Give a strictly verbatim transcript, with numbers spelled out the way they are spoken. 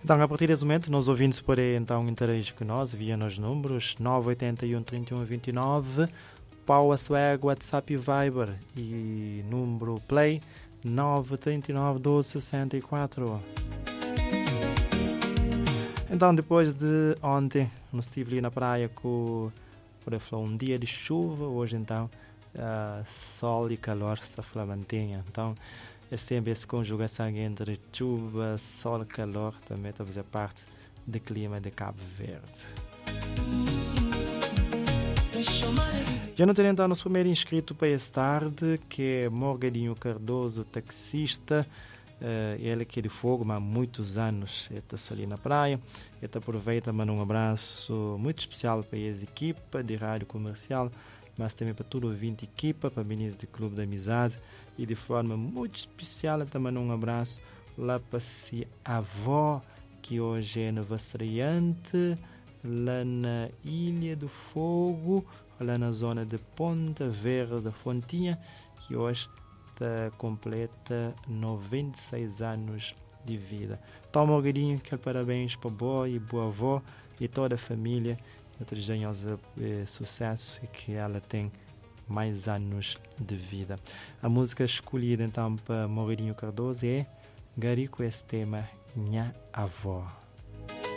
Então, a partir desse momento, nós ouvintes podem então interagir com nós via nos números nove oito um, trinta e um, vinte e nove, Power Swag, WhatsApp e Viber, e número Play nove três nove, doze sessenta e quatro. Então, depois de ontem, nós estive ali na praia com, por falar, um dia de chuva. Hoje, então, uh, sol e calor se mantenha. Então, é sempre essa conjugação entre chuva, sol e calor também está a fazer parte do clima de Cabo Verde. Já não tenho então nosso primeiro inscrito para esta tarde, que é Morgadinho Cardoso, taxista. Uh, ele que é de Fogo, mas há muitos anos está ali na praia. Ele aproveita, manda um abraço muito especial para a equipa de rádio comercial, mas também para todo o ouvinte equipa, para o ministro do Clube da Amizade, e de forma muito especial também um abraço lá para si avó, que hoje é aniversariante, lá na Ilha do Fogo, lá na zona de Ponta Verde, Fontinha, que hoje completa noventa e seis anos de vida. Então, Morgadinho, que parabéns para a boa e boa avó e toda a família. Eu desejo eh, sucesso e que ela tenha mais anos de vida. A música escolhida então para Morgadinho Cardoso é Gari com esse tema, Minha Avó.